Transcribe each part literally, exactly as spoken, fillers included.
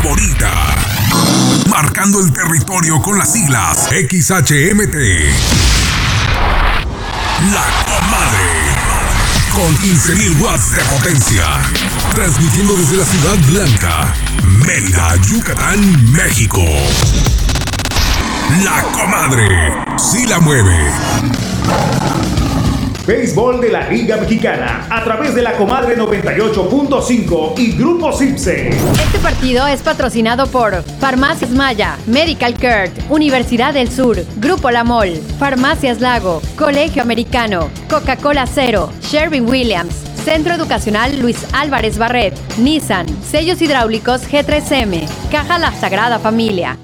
favorita. Marcando el territorio con las siglas X H M T. La Comadre. Con quince mil watts de potencia. Transmitiendo desde la Ciudad Blanca, Mérida, Yucatán, México. La Comadre. Sí la mueve. Béisbol de la Liga Mexicana a través de la Comadre noventa y ocho punto cinco y Grupo Cipse. Este partido es patrocinado por Farmacias Maya, Medical Care, Universidad del Sur, Grupo La Mol, Farmacias Lago, Colegio Americano, Coca-Cola Cero, Sherwin-Williams, Centro Educacional Luis Álvarez Barret, Nissan, Sellos Hidráulicos G tres M, Caja La Sagrada Familia.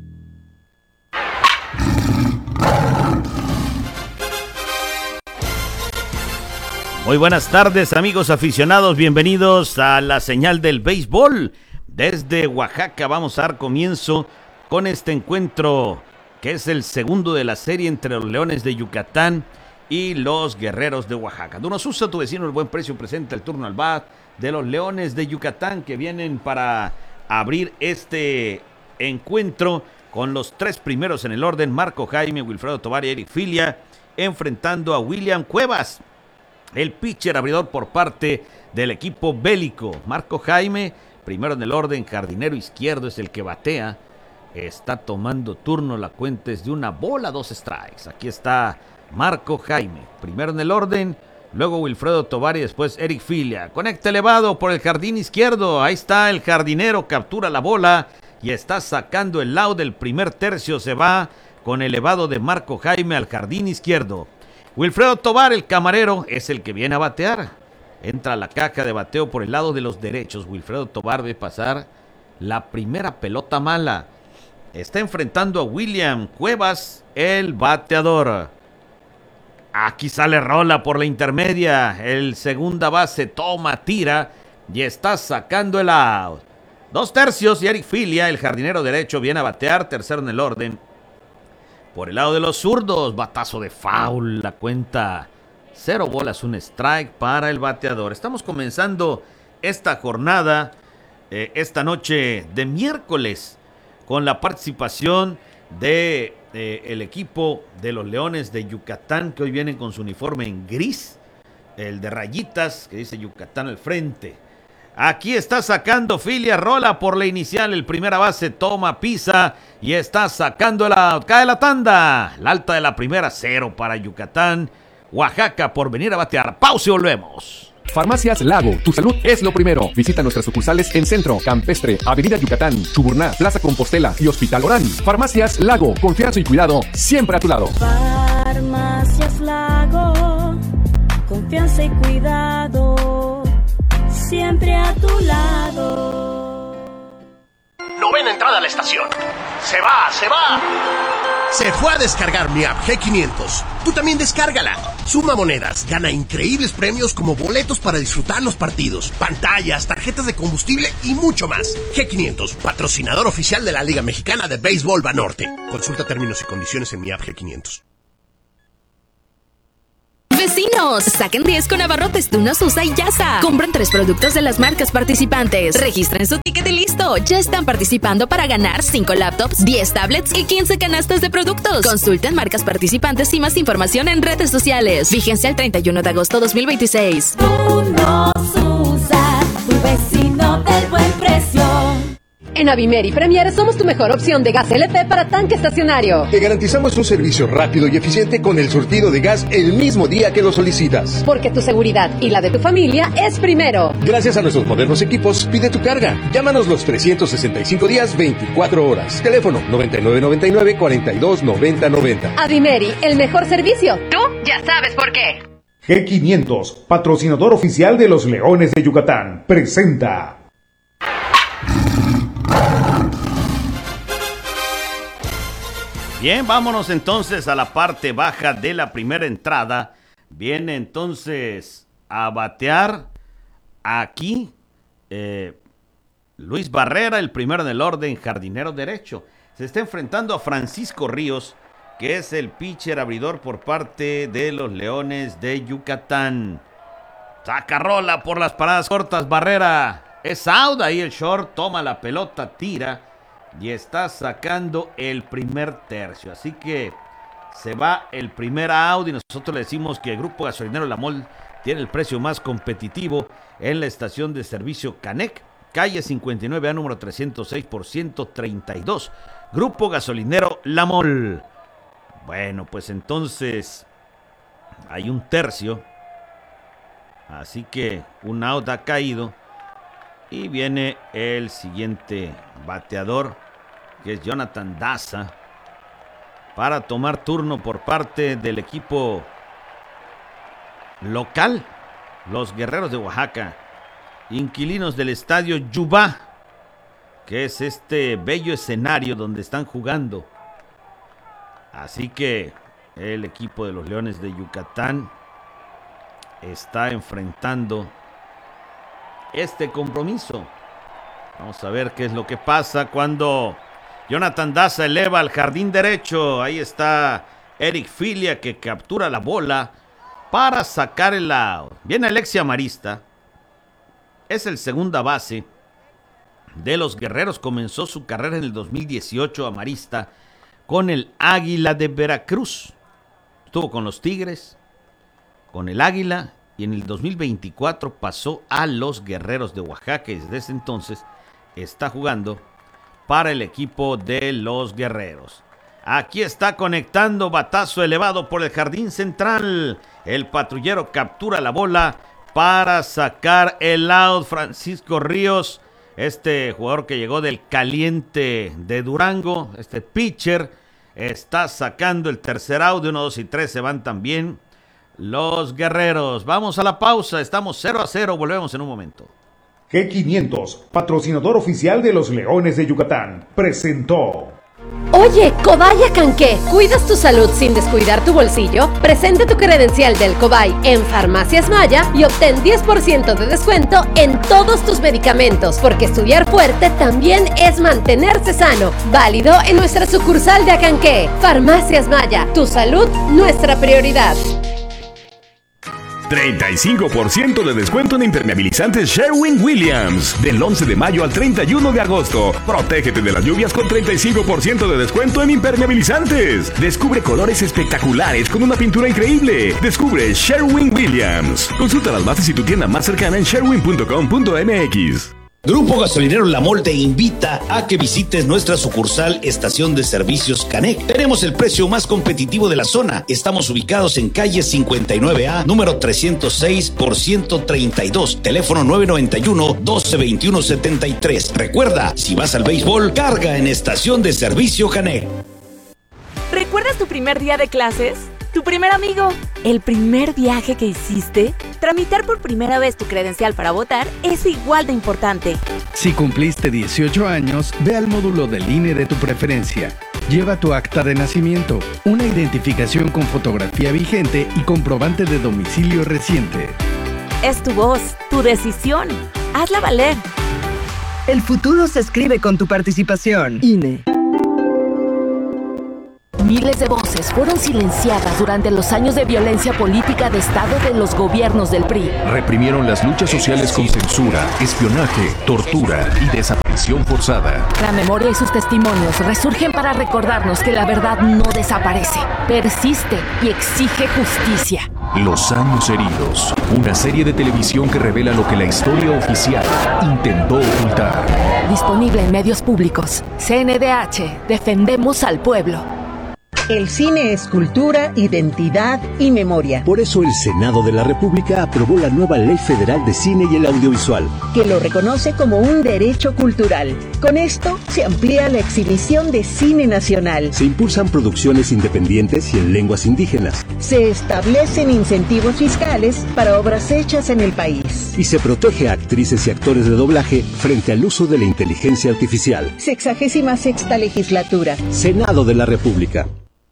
Muy buenas tardes, amigos aficionados, bienvenidos a la señal del béisbol. Desde Oaxaca vamos a dar comienzo con este encuentro que es el segundo de la serie entre los Leones de Yucatán y los Guerreros de Oaxaca. Donosusa, tu vecino, el buen precio, presenta el turno al bat de los Leones de Yucatán que vienen para abrir este encuentro con los tres primeros en el orden: Marco Jaime, Wilfredo Tovar y Eric Filia, enfrentando a William Cuevas, el pitcher abridor por parte del equipo bélico. Marco Jaime, primero en el orden, jardinero izquierdo, es el que batea. Está tomando turno, la cuenta es de una bola, dos strikes. Aquí está Marco Jaime, primero en el orden, luego Wilfredo Tovar y después Eric Filia. Conecta elevado por el jardín izquierdo, ahí está el jardinero, captura la bola y está sacando el out del primer tercio. Se va con elevado de Marco Jaime al jardín izquierdo. Wilfredo Tovar, el camarero, es el que viene a batear. Entra a la caja de bateo por el lado de los derechos. Wilfredo Tovar ve pasar la primera pelota mala. Está enfrentando a William Cuevas, el bateador. Aquí sale rola por la intermedia. El segunda base toma, tira y está sacando el out. Dos tercios y Eric Filia, el jardinero derecho, viene a batear, tercero en el orden. Por el lado de los zurdos, batazo de foul, la cuenta cero bolas, un strike para el bateador. Estamos comenzando esta jornada, eh, esta noche de miércoles, con la participación de eh, el equipo de los Leones de Yucatán, que hoy vienen con su uniforme en gris, el de rayitas, que dice Yucatán al frente. Aquí está sacando Filia, rola por la inicial, el primera base toma, pisa y está sacando la, cae la tanda. La alta de la primera, cero para Yucatán. Oaxaca por venir a batear. Pausa y volvemos. Farmacias Lago, tu salud es lo primero. Visita nuestras sucursales en Centro, Campestre, Avenida Yucatán, Chuburná, Plaza Compostela y Hospital Orán. Farmacias Lago, confianza y cuidado siempre a tu lado. Farmacias Lago, confianza y cuidado siempre a tu lado. Novena entrada a la estación. Se va, se va. Se fue a descargar mi app G quinientos. Tú también descárgala. Suma monedas, gana increíbles premios como boletos para disfrutar los partidos, pantallas, tarjetas de combustible y mucho más. G quinientos, patrocinador oficial de la Liga Mexicana de Béisbol Banorte. Consulta términos y condiciones en mi app G quinientos. Vecinos, saquen diez con abarrotes Tunos, Usa y Yasa. Compren tres productos de las marcas participantes. Registren su ticket y listo. Ya están participando para ganar cinco laptops, diez tablets y quince canastas de productos. Consulten marcas participantes y más información en redes sociales. Fíjense al treinta y uno de agosto de dos mil veintiséis. Tunos, Usa, tu vecino del buen precio. En Avimeri Premier somos tu mejor opción de gas L P para tanque estacionario. Te garantizamos un servicio rápido y eficiente con el surtido de gas el mismo día que lo solicitas. Porque tu seguridad y la de tu familia es primero. Gracias a nuestros modernos equipos, pide tu carga. Llámanos los trescientos sesenta y cinco días, veinticuatro horas. Teléfono noventa y nueve noventa y nueve, cuarenta y dos noventa noventa. Avimeri, el mejor servicio. Tú ya sabes por qué. G quinientos, patrocinador oficial de los Leones de Yucatán, presenta. Bien, vámonos entonces a la parte baja de la primera entrada. Viene entonces a batear aquí eh, Luis Barrera, el primero en el orden, jardinero derecho. Se está enfrentando a Francisco Ríos, que es el pitcher abridor por parte de los Leones de Yucatán. Saca rola por las paradas cortas, Barrera. es out, ahí el short toma la pelota, tira y está sacando el primer tercio. Así que se va el primer out y nosotros le decimos que el Grupo Gasolinero La Mol tiene el precio más competitivo en la estación de servicio Canec, calle cincuenta y nueve A, número trescientos seis por ciento treinta y dos. Grupo Gasolinero La Mol. Bueno, pues entonces hay un tercio. Así que un out ha caído. Y viene el siguiente bateador, que es Jonathan Daza, para tomar turno por parte del equipo local, los Guerreros de Oaxaca, inquilinos del estadio Yubá, que es este bello escenario donde están jugando. Así que el equipo de los Leones de Yucatán está enfrentando este compromiso. Vamos a ver qué es lo que pasa cuando Jonathan Daza eleva al jardín derecho. Ahí está Eric Filia, que captura la bola para sacar el out. Viene Alexia Marista. Es el segunda base de los Guerreros. Comenzó su carrera en el dos mil dieciocho Amarista con el Águila de Veracruz. Estuvo con los Tigres, con el Águila, y en el dos mil veinticuatro pasó a los Guerreros de Oaxaca y desde ese entonces está jugando para el equipo de los Guerreros. Aquí está conectando, batazo elevado por el jardín central. El patrullero captura la bola para sacar el out. Francisco Ríos, este jugador que llegó del Caliente de Durango, este pitcher, está sacando el tercer out. De uno, dos y tres se van también los Guerreros. Vamos a la pausa, estamos cero a cero, volvemos en un momento. G quinientos, patrocinador oficial de los Leones de Yucatán, presentó. Oye, Cobay Acanqué, ¿cuidas tu salud sin descuidar tu bolsillo? Presenta tu credencial del Cobay en Farmacias Maya y obtén diez por ciento de descuento en todos tus medicamentos, porque estudiar fuerte también es mantenerse sano. Válido en nuestra sucursal de Acanqué. Farmacias Maya, tu salud, nuestra prioridad. treinta y cinco por ciento de descuento en impermeabilizantes Sherwin-Williams. Del once de mayo al treinta y uno de agosto. Protégete de las lluvias con treinta y cinco por ciento de descuento en impermeabilizantes. Descubre colores espectaculares con una pintura increíble. Descubre Sherwin-Williams. Consulta las bases y tu tienda más cercana en sherwin punto com punto m x. Grupo Gasolinero La Mol te invita a que visites nuestra sucursal Estación de Servicios Canec. Tenemos el precio más competitivo de la zona. Estamos ubicados en calle cincuenta y nueve A, número trescientos seis por ciento treinta y dos. Teléfono nueve noventa y uno, doce veintiuno setenta y tres. Recuerda, si vas al béisbol, carga en Estación de Servicio Canec. ¿Recuerdas tu primer día de clases? ¿Tu primer amigo? ¿El primer viaje que hiciste? Tramitar por primera vez tu credencial para votar es igual de importante. Si cumpliste dieciocho años, ve al módulo del I N E de tu preferencia. Lleva tu acta de nacimiento, una identificación con fotografía vigente y comprobante de domicilio reciente. Es tu voz, tu decisión. Hazla valer. El futuro se escribe con tu participación. I N E. Miles de voces fueron silenciadas durante los años de violencia política de Estado de los gobiernos del P R I. Reprimieron las luchas sociales con censura, espionaje, tortura y desaparición forzada. La memoria y sus testimonios resurgen para recordarnos que la verdad no desaparece, persiste y exige justicia. Los años heridos, una serie de televisión que revela lo que la historia oficial intentó ocultar. Disponible en medios públicos. C N D H, defendemos al pueblo. El cine es cultura, identidad y memoria. Por eso el Senado de la República aprobó la nueva Ley Federal de Cine y el Audiovisual, que lo reconoce como un derecho cultural. Con esto se amplía la exhibición de cine nacional. Se impulsan producciones independientes y en lenguas indígenas. Se establecen incentivos fiscales para obras hechas en el país. Y se protege a actrices y actores de doblaje frente al uso de la inteligencia artificial. Sexagésima sexta legislatura. Senado de la República.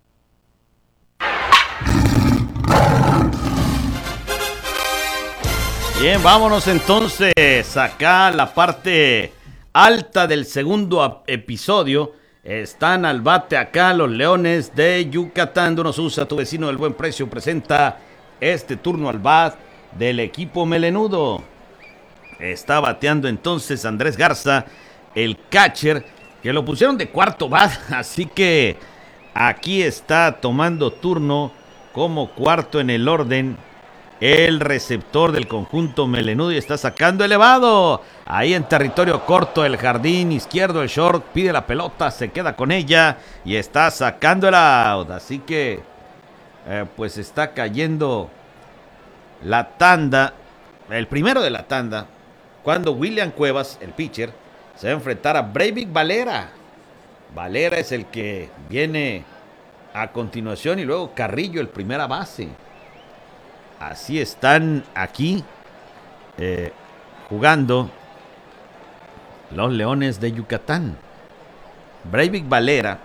Bien, vámonos entonces acá a la parte alta del segundo episodio. Están al bate acá los Leones de Yucatán. Donos Usa, tu vecino del buen precio, presenta este turno al bat del equipo melenudo. Está bateando entonces Andrés Garza, el catcher, que lo pusieron de cuarto bat, así que aquí está tomando turno como cuarto en el orden el receptor del conjunto melenudo y está sacando elevado. Ahí en territorio corto el jardín izquierdo, el short pide la pelota, se queda con ella y está sacando el out. Así que eh, pues está cayendo la tanda, el primero de la tanda, cuando William Cuevas, el pitcher, se va a enfrentar a Breivik Valera. Valera es el que viene a continuación y luego Carrillo, el primera base. Así están aquí eh, jugando los Leones de Yucatán. Breivik Valera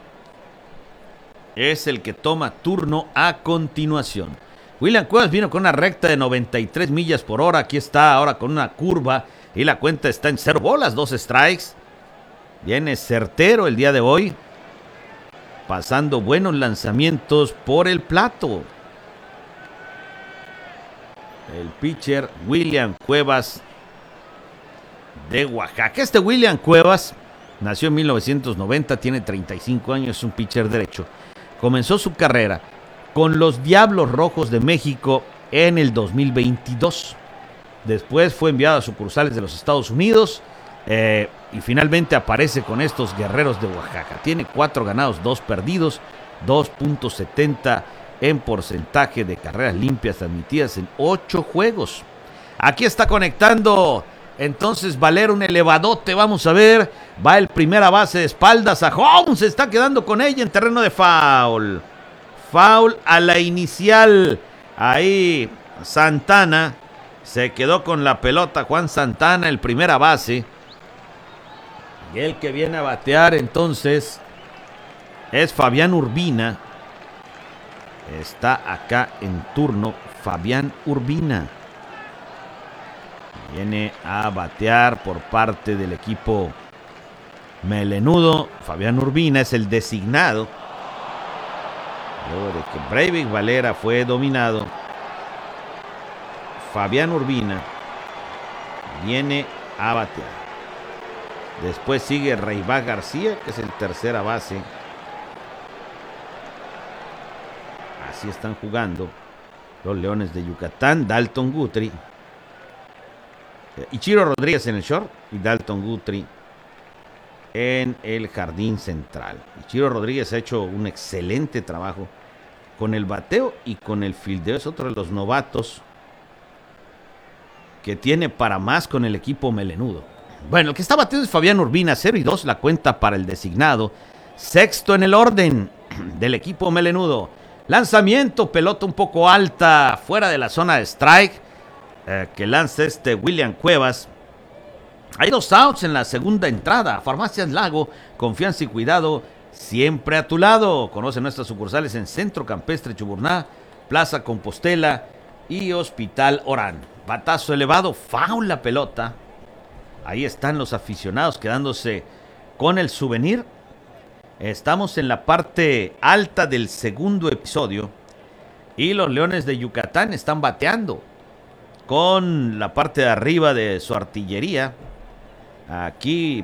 es el que toma turno a continuación. William Cuevas vino con una recta de noventa y tres millas por hora. Aquí está ahora con una curva y la cuenta está en cero bolas, dos strikes. Viene certero el día de hoy, pasando buenos lanzamientos por el plato. El pitcher William Cuevas de Oaxaca. Este William Cuevas nació en mil novecientos noventa, tiene treinta y cinco años, es un pitcher derecho. Comenzó su carrera con los Diablos Rojos de México en el dos mil veintidós. Después fue enviado a sucursales de los Estados Unidos eh, y finalmente aparece con estos Guerreros de Oaxaca. Tiene cuatro ganados, dos perdidos, dos punto setenta en porcentaje de carreras limpias admitidas en ocho juegos. Aquí está conectando entonces Valera, un elevadote, vamos a ver, va el primera base de espaldas a home, se está quedando con ella en terreno de foul. Foul a la inicial, ahí Santana, se quedó con la pelota Juan Santana, el primera base. Y el que viene a batear entonces es Fabián Urbina. Está acá en turno Fabián Urbina. Viene a batear por parte del equipo melenudo. Fabián Urbina es el designado. Luego de que Breivik Valera fue dominado, Fabián Urbina viene a batear. Después sigue Reibá García, que es el tercera base. Así están jugando los Leones de Yucatán. Dalton Guthrie, Ichiro Rodríguez en el short y Dalton Guthrie en el jardín central. Ichiro Rodríguez ha hecho un excelente trabajo con el bateo y con el fildeo. Es otro de los novatos que tiene para más con el equipo melenudo. Bueno, el que está bateando es Fabián Urbina, cero y dos la cuenta para el designado. Sexto en el orden del equipo melenudo. Lanzamiento, pelota un poco alta, fuera de la zona de strike, eh, que lanza este William Cuevas. Hay dos outs en la segunda entrada. Farmacias Lago, confianza y cuidado siempre a tu lado. Conoce nuestras sucursales en Centro Campestre Chuburná, Plaza Compostela y Hospital Orán. Batazo elevado, foul la pelota. Ahí están los aficionados quedándose con el souvenir. Estamos en la parte alta del segundo episodio y los Leones de Yucatán están bateando con la parte de arriba de su artillería. Aquí